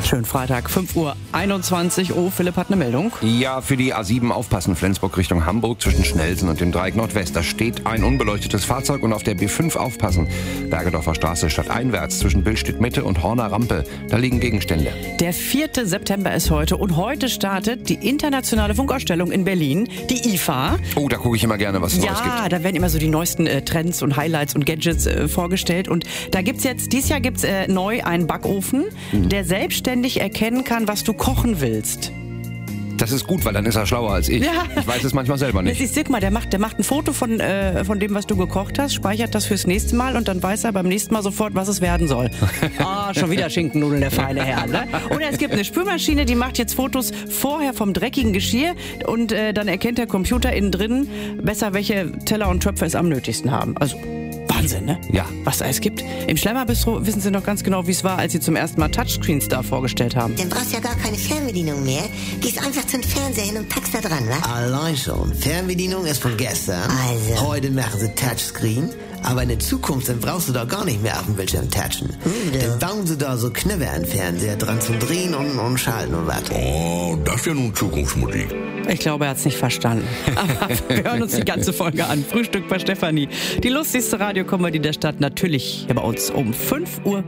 Schönen Freitag, 5:21 Uhr. Philipp hat eine Meldung. Ja, für die A7 aufpassen, Flensburg Richtung Hamburg zwischen Schnelsen und dem Dreieck Nordwest. Da steht ein unbeleuchtetes Fahrzeug und auf der B5 aufpassen. Bergedorfer Straße stadteinwärts zwischen Billstedt Mitte und Horner Rampe. Da liegen Gegenstände. Der 4. September ist heute und heute startet die internationale Funkausstellung in Berlin, die IFA. Oh, da gucke ich immer gerne, was es Neues gibt. Ja, da werden immer so die neuesten Trends und Highlights und Gadgets vorgestellt. Und da dieses Jahr gibt's neu einen Backofen, der selbstständig erkennen kann, was du kochen willst. Das ist gut, weil dann ist er schlauer als ich. Ja. Ich weiß es manchmal selber nicht. Guck mal, der macht ein Foto von dem, was du gekocht hast, speichert das fürs nächste Mal und dann weiß er beim nächsten Mal sofort, was es werden soll. Schon wieder Schinkennudeln, der feine Herr. Ne? Oder es gibt eine Spülmaschine, die macht jetzt Fotos vorher vom dreckigen Geschirr und dann erkennt der Computer innen drin besser, welche Teller und Töpfe es am nötigsten haben. Also Wahnsinn, ne? Ja. Was da alles gibt. Im Schlemmerbistro wissen sie noch ganz genau, wie es war, als sie zum ersten Mal Touchscreens da vorgestellt haben. Dann brauchst du ja gar keine Fernbedienung mehr. Gehst einfach zum Fernseher hin und packst da dran, wa? Allein schon. Fernbedienung ist von gestern. Also. Heute machen sie Touchscreen. Aber in der Zukunft, dann brauchst du da gar nicht mehr auf dem Bildschirm touchen. Dann bauen sie da so Knöpfe an den Fernseher dran zum Drehen und Schalten und was. Oh, das ist ja nun Zukunftsmusik. Ich glaube, er hat es nicht verstanden. Aber wir hören uns die ganze Folge an. Frühstück bei Stefanie. Die lustigste Radiokomödie der Stadt natürlich hier bei uns um 5 Uhr.